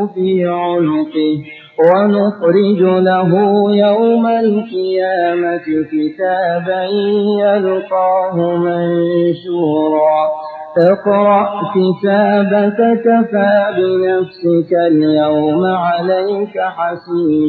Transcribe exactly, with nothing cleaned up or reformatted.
في عنقه ونخرج له يوم القيامة كتابا يلقاه منشورا اقرأ كتابك كفى بنفسك اليوم عليك حسيبا